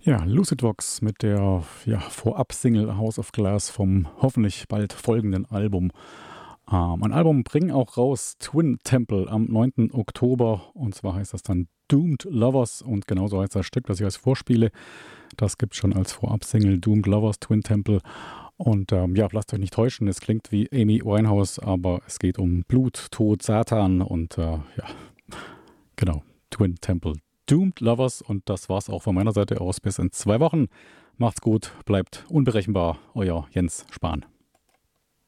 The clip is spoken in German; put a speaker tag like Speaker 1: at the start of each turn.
Speaker 1: Ja, Lucid Vox mit der Vorab-Single House of Glass vom hoffentlich bald folgenden Album. Ein Album bringen auch raus Twin Temple am 9. Oktober, und zwar heißt das dann Doomed Lovers, und genauso heißt das Stück, das ich als vorspiele. Das gibt es schon als Vorab-Single Doomed Lovers, Twin Temple. Und lasst euch nicht täuschen, es klingt wie Amy Winehouse, aber es geht um Blut, Tod, Satan und genau, Twin Temple. Doomed Lovers, und das war's auch von meiner Seite aus. Bis in 2 Wochen. Macht's gut, bleibt unberechenbar. Euer Jens Spahn.